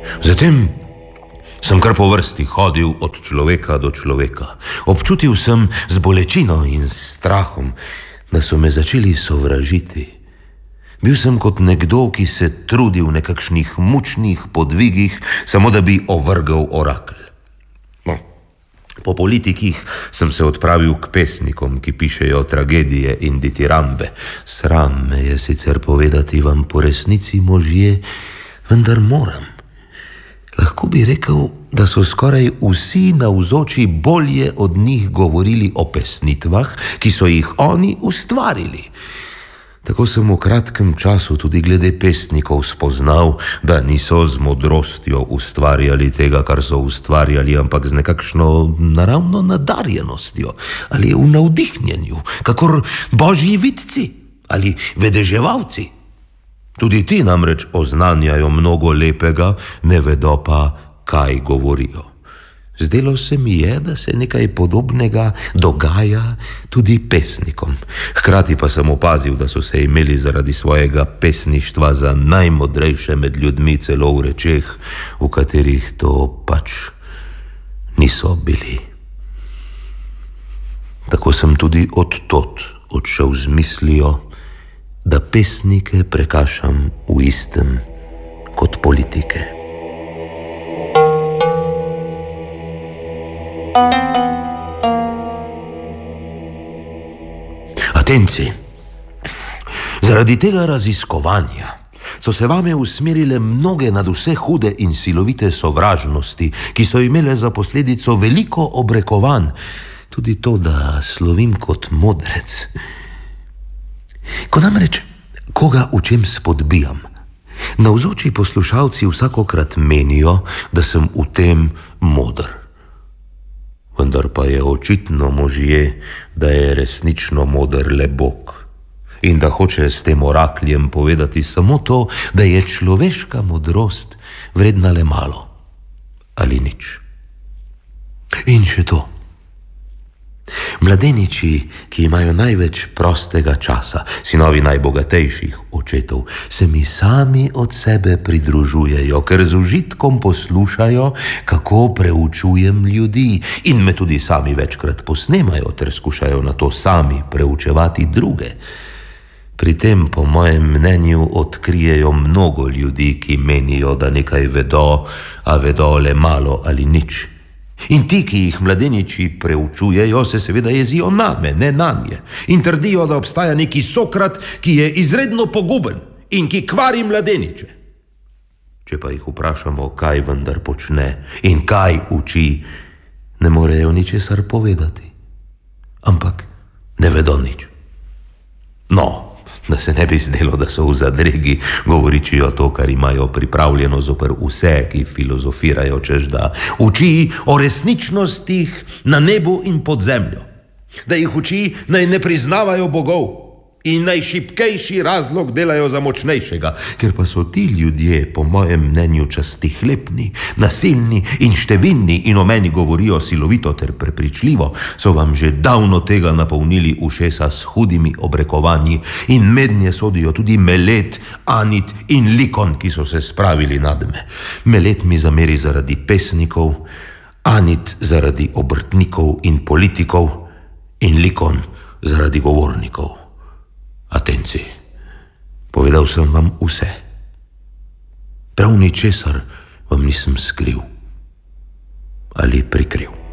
Zatem sem kar po vrsti hodil od človeka do človeka. Občutil sem z bolečino in strahom, da so me začeli sovražiti. Bil sem kot nekdo, ki se trudi v nekakšnih mučnih podvigih, samo da bi ovrgel orakelj. Po politikih sem se odpravil k pesnikom, ki pišejo tragedije in ditirambe. Sram me je sicer povedati vam po resnici, možje, vendar moram. Lahko bi rekel, da so skoraj vsi navzoči bolje od njih govorili o pesnitvah, ki so jih oni ustvarili. Tako sem v kratkem času tudi glede pesnikov spoznal, da niso z modrostjo ustvarjali tega, kar so ustvarjali, ampak z nekakšno naravno nadarjenostjo ali v navdihnjenju, kakor božji vidci ali vedeževalci. Tudi ti namreč oznanjajo mnogo lepega, ne vedo pa, kaj govorijo. Zdelo se mi je, da se nekaj podobnega dogaja tudi pesnikom. Hkrati pa sem opazil, da so se imeli zaradi svojega pesništva za najmodrejše med ljudmi celo v rečeh, v katerih to pač niso bili. Tako sem tudi odtod odšel z mislijo, da pesnike prekašam v istem kot politike. Atenci, zaradi tega raziskovanja so se vame usmerile mnoge nadvse hude in silovite sovražnosti, ki so imele za posledico veliko obrekovanj, tudi to, da slovim kot modrec. Ko namreč koga v čem spodbijam, navzoči poslušalci vsakokrat menijo, da sem v tem moder. Vendar pa je očitno, možje, da je resnično moder le Bog in da hoče s tem orakljem povedati samo to, da je človeška modrost vredna le malo ali nič. In še to. Mladeniči, ki imajo največ prostega časa, sinovi najbogatejših očetov, se mi sami od sebe pridružujejo, ker z užitkom poslušajo, kako preučujem ljudi, in me tudi sami večkrat posnemajo ter skušajo na to sami preučevati druge. Pri tem, po mojem mnenju, odkrijejo mnogo ljudi, ki menijo, da nekaj vedo, a vedo le malo ali nič. In ti, ki jih mladeniči preučujejo, se seveda jezijo name, ne nanje, in trdijo, da obstaja neki Sokrat, ki je izredno poguben in ki kvari mladeniče. Če pa jih vprašamo, kaj vendar počne in kaj uči, ne morejo ničesar povedati, ampak ne vedo nič. No, da se ne bi zdelo, da so v zadregi, govoričijo to, kar imajo pripravljeno zoper vse, ki filozofirajo, češ da uči o resničnostih na nebu in pod zemljo, da jih uči, naj ne priznavajo bogov in naj šibkejši razlog delajo za močnejšega. Ker pa so ti ljudje, po mojem mnenju, častihlepni, nasilni in številni in o meni govorijo silovito ter prepričljivo, so vam že davno tega napolnili ušesa s hudimi obrekovanji in mednje sodijo tudi Melet, Anit in Likon, ki so se spravili nad me. Melet mi zameri zaradi pesnikov, Anit zaradi obrtnikov in politikov in Likon zaradi govornikov. Atenci, povedal sem vam vse. Prav ničesar vam nisem skril ali prikril.